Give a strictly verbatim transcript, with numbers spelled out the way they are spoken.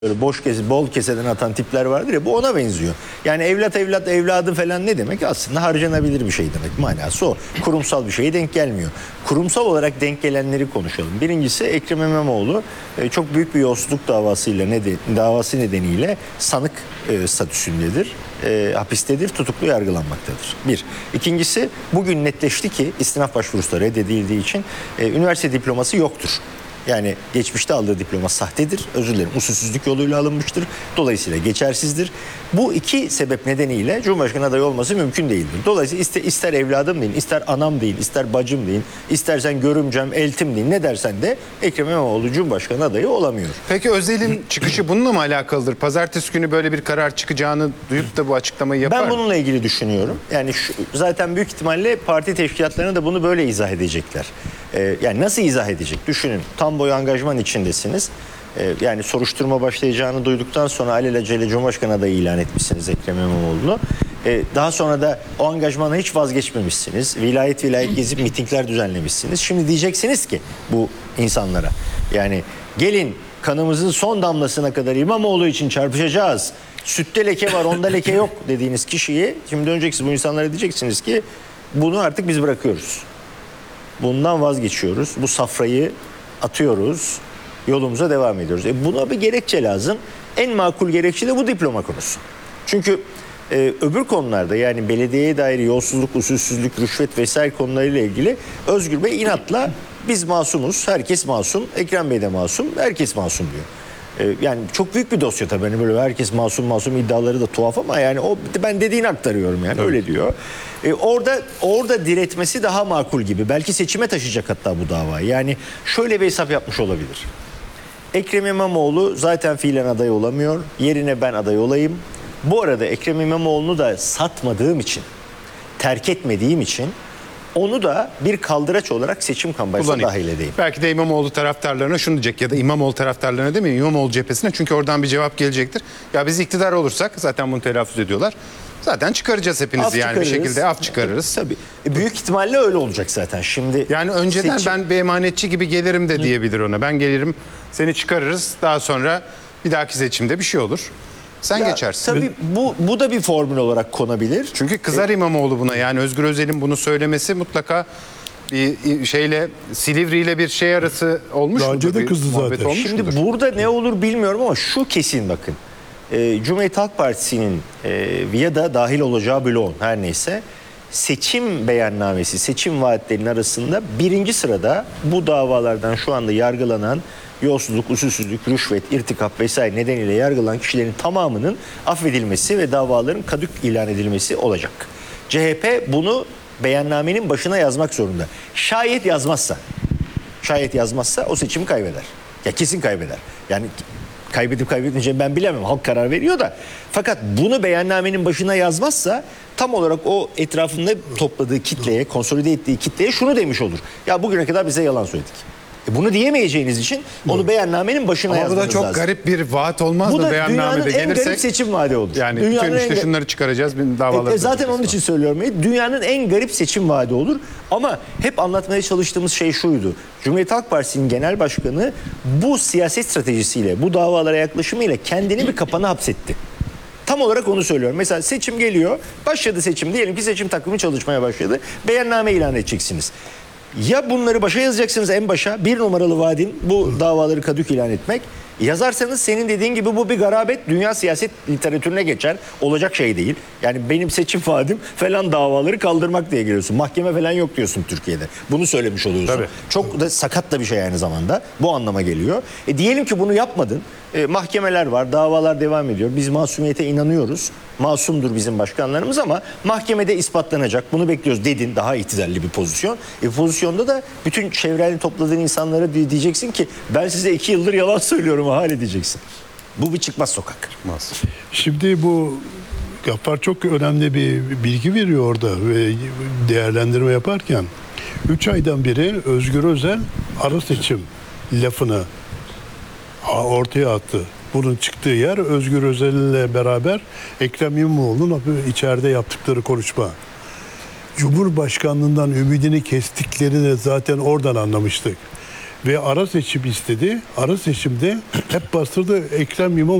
Böyle boş kese, bol keseden atan tipler vardır ya, bu ona benziyor. Yani evlat evlat evladı falan ne demek? Aslında harcanabilir bir şey demek. Manası o. Kurumsal bir şeye denk gelmiyor. Kurumsal olarak denk gelenleri konuşalım. Birincisi Ekrem İmamoğlu çok büyük bir yolsuzluk davasıyla neden, davası nedeniyle sanık e, statüsündedir. E, hapistedir, tutuklu yargılanmaktadır. Bir. İkincisi, bugün netleşti ki istinaf başvurusu da reddedildiği için e, üniversite diploması yoktur. Yani geçmişte aldığı diploma sahtedir. Özür dilerim. Usulsüzlük yoluyla alınmıştır. Dolayısıyla geçersizdir. Bu iki sebep nedeniyle Cumhurbaşkanı adayı olması mümkün değildir. Dolayısıyla ister, ister evladım deyin, ister anam deyin, ister bacım deyin, istersen görümcem, eltim deyin, ne dersen de Ekrem İmamoğlu Cumhurbaşkanı adayı olamıyor. Peki Özel'in çıkışı bununla mı alakalıdır? Pazartesi günü böyle bir karar çıkacağını duyup da bu açıklamayı yapar Ben mı? bununla ilgili düşünüyorum. Yani şu, zaten büyük ihtimalle parti teşkilatlarına da bunu böyle izah edecekler. Ee, yani nasıl izah edecek? Düşünün. Tam boy angajman içindesiniz. Ee, yani soruşturma başlayacağını duyduktan sonra alelacele Cumhurbaşkanı adayı ilan etmişsiniz Ekrem İmamoğlu'nu. Ee, daha sonra da o angajmana hiç vazgeçmemişsiniz. Vilayet vilayet gezip mitingler düzenlemişsiniz. Şimdi diyeceksiniz ki bu insanlara, yani gelin kanımızın son damlasına kadar İmamoğlu için çarpışacağız. Sütte leke var, onda leke yok dediğiniz kişiyi şimdi döneceksiniz, bu insanlara diyeceksiniz ki bunu artık biz bırakıyoruz. Bundan vazgeçiyoruz. Bu safrayı atıyoruz. Yolumuza devam ediyoruz. E buna bir gerekçe lazım. En makul gerekçe de bu diploma konusu. Çünkü e, öbür konularda, yani belediyeye dair yolsuzluk, usulsüzlük, rüşvet vesaire konularıyla ilgili Özgür Bey inatla biz masumuz, herkes masum, Ekrem Bey de masum, herkes masum diyor. Yani çok büyük bir dosya tabii. Hani böyle herkes masum masum iddiaları da tuhaf ama yani o, ben dediğini aktarıyorum yani, evet. Öyle diyor. Ee, orada orada diretmesi daha makul gibi. Belki seçime taşıyacak hatta bu davayı. Yani şöyle bir hesap yapmış olabilir. Ekrem İmamoğlu zaten fiilen aday olamıyor. Yerine ben aday olayım. Bu arada Ekrem İmamoğlu'nu da satmadığım için, terk etmediğim için onu da bir kaldıraç olarak seçim kampanyasına dahil edeyim. Belki de İmamoğlu taraftarlarına şunu diyecek, ya da İmamoğlu taraftarlarına değil mi? İmamoğlu cephesine, çünkü oradan bir cevap gelecektir. Ya biz iktidar olursak, zaten bunu telaffuz ediyorlar, zaten çıkaracağız hepinizi, af yani çıkarırız. Bir şekilde af çıkarırız. Tabii. E, büyük ihtimalle öyle olacak zaten. Şimdi yani önceden seçim... ben bir emanetçi gibi gelirim de diyebilir ona. Ben gelirim, seni çıkarırız, daha sonra bir dahaki seçimde bir şey olur. Sen ya, geçersin. Tabii bu bu da bir formül olarak konabilir. Çünkü kızar e, İmamoğlu buna. Yani Özgür Özel'in bunu söylemesi mutlaka bir şeyle, Silivri ile bir şey arası olmuş mu? Daha önce de kızdı zaten. Şimdi mudur? Burada ne olur bilmiyorum ama şu kesin bakın. E, Cumhuriyet Halk Partisi'nin e, ya da dahil olacağı bloğun her neyse seçim beyannamesi, seçim vaatlerinin arasında birinci sırada bu davalardan şu anda yargılanan yolsuzluk, usulsüzlük, rüşvet, irtikap vesaire nedeniyle yargılanan kişilerin tamamının affedilmesi ve davaların kadük ilan edilmesi olacak. C H P bunu beyannamenin başına yazmak zorunda. Şayet yazmazsa, şayet yazmazsa o seçimi kaybeder. Ya kesin kaybeder. Yani kaybedip kaybetmeyeceğimi ben bilemem. Halk karar veriyor da. Fakat bunu beyannamenin başına yazmazsa tam olarak o etrafında topladığı kitleye, konsolide ettiği kitleye şunu demiş olur. Ya bugüne kadar bize yalan söyledik. E bunu diyemeyeceğiniz için onu beyannamenin başına yazmanız lazım. Ama bu da çok garip bir vaat olmaz mı beyannamede gelirsek? Bu da dünyanın en garip seçim vaadi olur. Yani dünyanın işte en... şunları çıkaracağız, davaları... E, zaten onun için söylüyorum. Dünyanın en garip seçim vaadi olur. Ama hep anlatmaya çalıştığımız şey şuydu. Cumhuriyet Halk Partisi'nin genel başkanı bu siyaset stratejisiyle, bu davalara yaklaşımıyla kendini bir kapana hapsetti. Tam olarak onu söylüyorum. Mesela seçim geliyor, başladı seçim. Diyelim ki seçim takvimi çalışmaya başladı. Beyanname ilan edeceksiniz. Ya bunları başa yazacaksınız en başa. Bir numaralı vaadin bu davaları kadük ilan etmek. Yazarsanız senin dediğin gibi bu bir garabet. Dünya siyaset literatürüne geçer. Olacak şey değil. Yani benim seçim vaadim falan davaları kaldırmak diye geliyorsun. Mahkeme falan yok diyorsun Türkiye'de. Bunu söylemiş oluyorsun. Tabii. Çok da sakat da bir şey aynı zamanda. Bu anlama geliyor. E diyelim ki bunu yapmadın. E, mahkemeler var, davalar devam ediyor. Biz masumiyete inanıyoruz. Masumdur bizim başkanlarımız ama mahkemede ispatlanacak. Bunu bekliyoruz dedin. Daha itidalli bir pozisyon. E, pozisyonda da bütün çevreni topladığın insanlara diyeceksin ki ben size iki yıldır yalan söylüyorum, hal edeceksin. Bu bir çıkmaz sokak. Çıkmaz. Şimdi bu Gaffar çok önemli bir bilgi veriyor orada ve değerlendirme yaparken üç aydan beri Özgür Özel ara seçim lafını ortaya attı. Bunun çıktığı yer Özgür Özel ile beraber Ekrem İmamoğlu'nun içeride yaptıkları konuşma. Cumhurbaşkanlığından ümidini kestiklerini zaten oradan anlamıştık. ve ara seçim istedi. Ara seçimde hep bastırdı Ekrem İmamoğlu